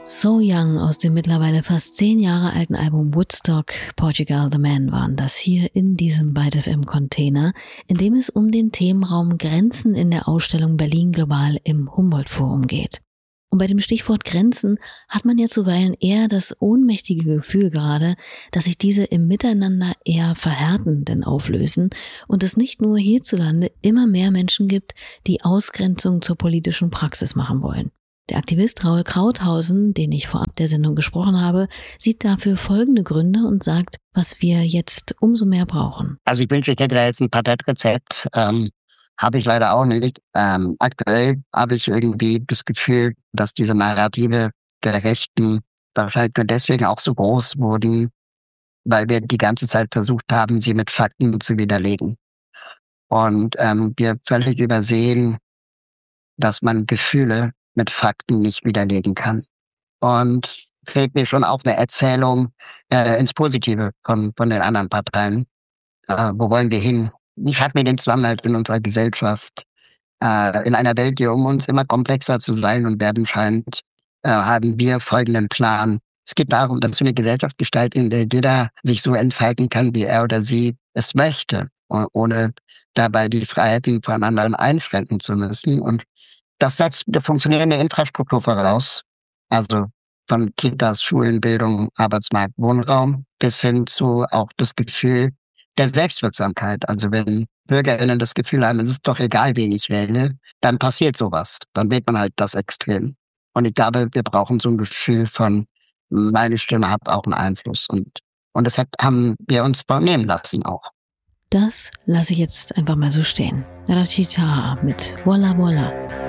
So Young aus dem mittlerweile fast 10 Jahre alten Album Woodstock, Portugal the Man waren das hier in diesem Byte FM Container, in dem es um den Themenraum Grenzen in der Ausstellung Berlin Global im Humboldt-Forum geht. Und bei dem Stichwort Grenzen hat man ja zuweilen eher das ohnmächtige Gefühl gerade, dass sich diese im Miteinander eher verhärten denn auflösen und es nicht nur hierzulande immer mehr Menschen gibt, die Ausgrenzung zur politischen Praxis machen wollen. Der Aktivist Raul Krauthausen, den ich vorab der Sendung gesprochen habe, sieht dafür folgende Gründe und sagt, was wir jetzt umso mehr brauchen. Also ich wünsche, ich hätte da jetzt ein Patentrezept, habe ich leider auch nicht. Aktuell habe ich irgendwie das Gefühl, dass diese Narrative der Rechten wahrscheinlich nur deswegen auch so groß wurden, weil wir die ganze Zeit versucht haben, sie mit Fakten zu widerlegen. Und wir völlig übersehen, dass man Gefühle mit Fakten nicht widerlegen kann. Und fehlt mir schon auch eine Erzählung ins Positive von den anderen Parteien. Wo wollen wir hin? Wie schaffen wir den Zusammenhalt in unserer Gesellschaft? In einer Welt, die um uns immer komplexer zu sein und werden scheint, haben wir folgenden Plan. Es geht darum, dass wir eine Gesellschaft gestalten, in der jeder sich so entfalten kann, wie er oder sie es möchte, ohne dabei die Freiheiten von anderen einschränken zu müssen. Und das setzt eine funktionierende Infrastruktur voraus. Also von Kitas, Schulen, Bildung, Arbeitsmarkt, Wohnraum bis hin zu auch das Gefühl der Selbstwirksamkeit. Also wenn BürgerInnen das Gefühl haben, es ist doch egal, wen ich wähle, dann passiert sowas. Dann wählt man halt das Extrem. Und ich glaube, wir brauchen so ein Gefühl von, meine Stimme hat auch einen Einfluss. Und das haben wir uns vornehmen lassen auch. Das lasse ich jetzt einfach mal so stehen. Rachita mit Voila Voila.